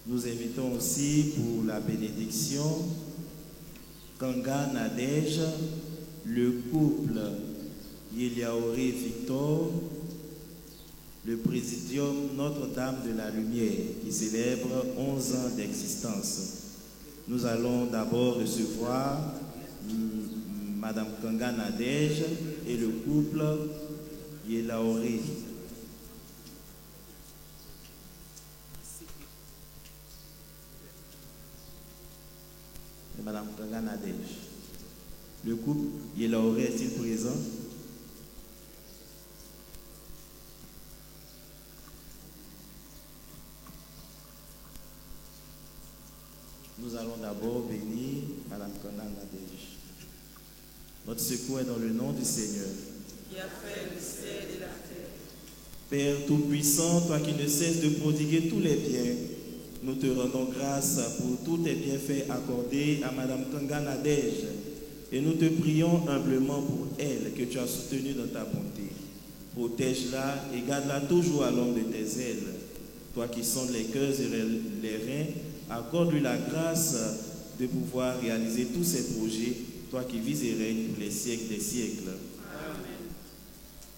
Nous invitons aussi pour la bénédiction Kanga Nadège, le couple Yeliaoré Victor, le Présidium Notre-Dame de la Lumière qui célèbre 11 ans d'existence. Nous allons d'abord recevoir Madame Kanga Nadège et le couple Yeliaoré. Madame Kanga Nadège. Le couple Yeliaoré est-il présent? Nous allons d'abord bénir Madame Kanga Nadège. Notre secours est dans le nom du Seigneur, qui a fait le ciel et la terre. Père Tout-Puissant, toi qui ne cesses de prodiguer tous les biens, nous te rendons grâce pour tous tes bienfaits accordés à Madame Kanga Nadège et nous te prions humblement pour elle que tu as soutenue dans ta bonté. Protège-la et garde-la toujours à l'ombre de tes ailes. Toi qui sondes les cœurs et les reins, accorde-lui la grâce de pouvoir réaliser tous ses projets, toi qui vis et règnes pour les siècles des siècles. Amen.